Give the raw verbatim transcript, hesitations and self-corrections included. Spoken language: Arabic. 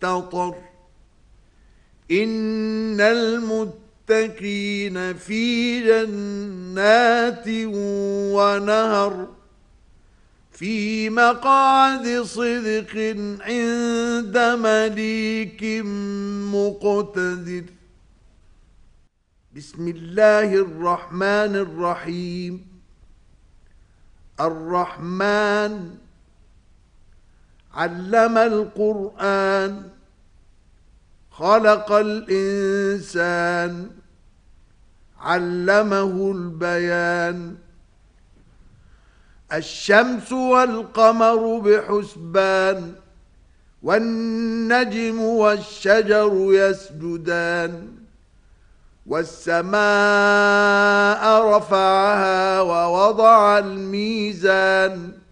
مستطر إن المتقين في جنات ونهر في مقعد صدق عند مليك مقتدر. بسم الله الرحمن الرحيم. الرحمن علم القرآن خلق الإنسان علمه البيان. الشمس والقمر بحسبان والنجم والشجر يسجدان والسماء رفعها ووضع الميزان